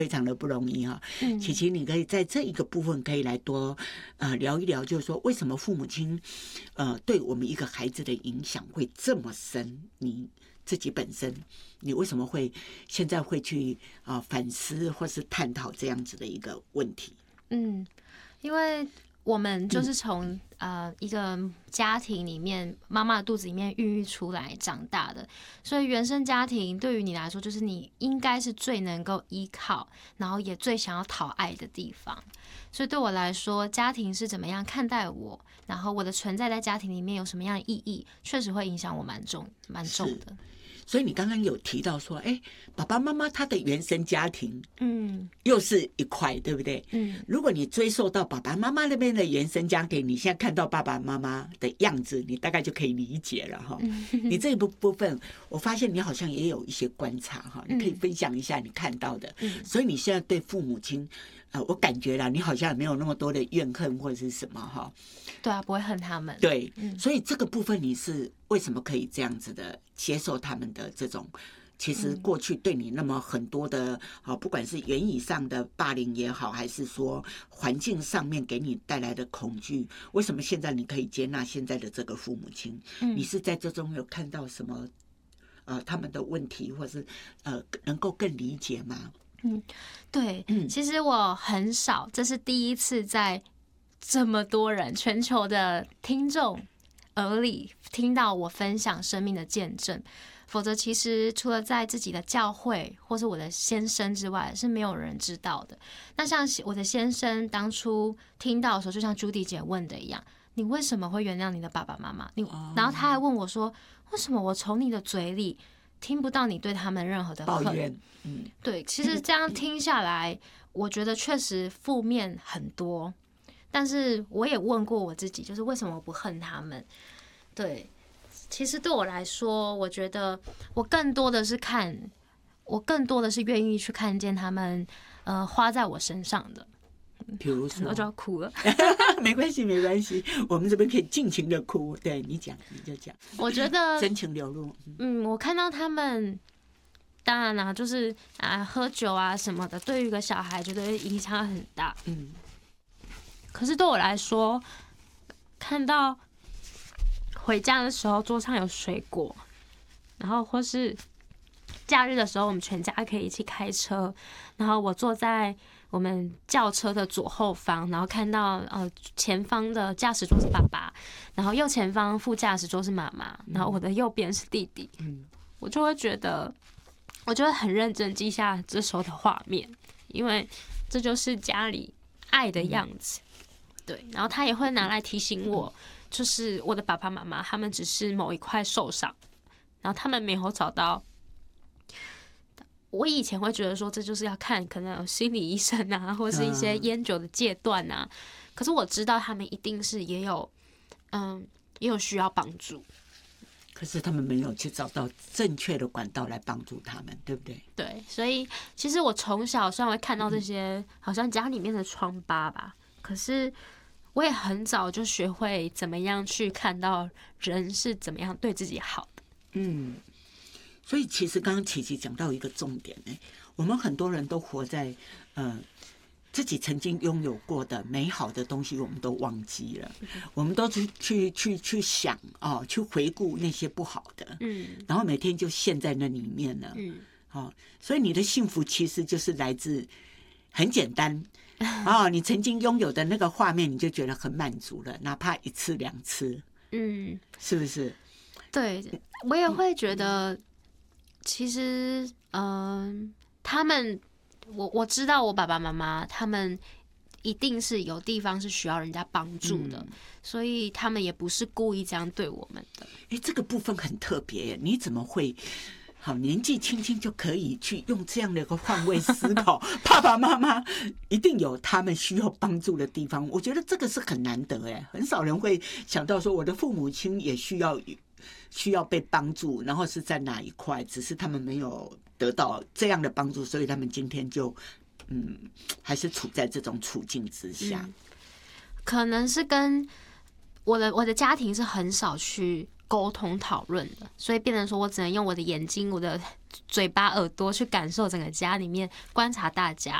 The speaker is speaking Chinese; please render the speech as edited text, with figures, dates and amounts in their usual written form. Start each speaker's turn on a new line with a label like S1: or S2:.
S1: 非常的不容易哈。琪琪，你可以在这一个部分可以来多聊一聊，就是说为什么父母亲对我们一个孩子的影响会这么深？你自己本身，你为什么会现在会去反思或是探讨这样子的一个问题？
S2: 因为我们就是从一个家庭里面，妈妈的肚子里面孕育出来长大的，所以原生家庭对于你来说，就是你应该是最能够依靠，然后也最想要讨爱的地方。所以对我来说，家庭是怎么样看待我，然后我的存在在家庭里面有什么样的意义，确实会影响我蛮重的。
S1: 所以你刚刚有提到说，爸爸妈妈他的原生家庭，又是一块，对不对？如果你追溯到爸爸妈妈那边的原生家庭，你现在看到爸爸妈妈的样子，你大概就可以理解了哈。你这一部分，我发现你好像也有一些观察哈，你可以分享一下你看到的。所以你现在对父母亲，我感觉啦，你好像也没有那么多的怨恨或者是什么哈。
S2: 对啊，不会恨他们。
S1: 对，所以这个部分你是为什么可以这样子的接受他们的这种？其实过去对你那么很多的不管是言语上的霸凌也好，还是说环境上面给你带来的恐惧，为什么现在你可以接纳现在的这个父母亲？你是在这中有看到什么他们的问题，或是能够更理解吗？
S2: 对，其实我很少，这是第一次在这么多人全球的听众耳里听到我分享生命的见证。否则，其实除了在自己的教会或是我的先生之外，是没有人知道的。那像我的先生当初听到的时候，就像朱迪姐问的一样，你为什么会原谅你的爸爸妈妈？然后他还问我说，为什么我从你的嘴里听不到你对他们任何的恨
S1: 抱怨？
S2: 对，其实这样听下来，我觉得确实负面很多。但是我也问过我自己，就是为什么我不恨他们？对。其实对我来说，我觉得我更多的是愿意去看见他们花在我身上的。
S1: 比如说，
S2: 我就要哭了。
S1: 没关系，没关系，我们这边可以尽情的哭。对，你讲，你就讲。
S2: 我觉得
S1: 真情流露。
S2: 我看到他们，当然啦，就是喝酒啊什么的，对于一个小孩，觉得影响很大。可是对我来说，看到回家的时候桌上有水果，然后或是假日的时候我们全家可以一起开车，然后我坐在我们轿车的左后方，然后看到前方的驾驶座是爸爸，然后右前方副驾驶座是妈妈，然后我的右边是弟弟，我就会觉得，我就会很认真记下这时候的画面，因为这就是家里爱的样子。对，然后他也会拿来提醒我，就是我的爸爸妈妈他们只是某一块受伤，然后他们没有找到。我以前会觉得说这就是要看可能有心理医生啊，或是一些烟酒的戒断啊，可是我知道他们一定是也有需要帮助，
S1: 可是他们没有去找到正确的管道来帮助他们，对不对？
S2: 对，所以其实我从小虽然会看到这些好像家里面的疮疤吧，可是我也很早就学会怎么样去看到人是怎么样对自己好的。
S1: 所以其实刚刚琪琪讲到一个重点，我们很多人都活在自己曾经拥有过的美好的东西，我们都忘记了，我们都去想去回顾那些不好的，然后每天就陷在那里面了，所以你的幸福其实就是来自很简单。你曾经拥有的那个画面，你就觉得很满足了，哪怕一次两次，是不是？
S2: 对，我也会觉得，其实，他们，我知道我爸爸妈妈他们一定是有地方是需要人家帮助的，所以他们也不是故意这样对我们的。
S1: 这个部分很特别耶，你怎么会？好，年纪轻轻就可以去用这样的一个换位思考，爸爸妈妈一定有他们需要帮助的地方。我觉得这个是很难得哎，很少人会想到说我的父母亲也需要被帮助，然后是在哪一块，只是他们没有得到这样的帮助，所以他们今天就还是处在这种处境之下。
S2: 可能是跟我的家庭是很少去沟通讨论的，所以变成说我只能用我的眼睛、我的嘴巴、耳朵去感受整个家里面，观察大家，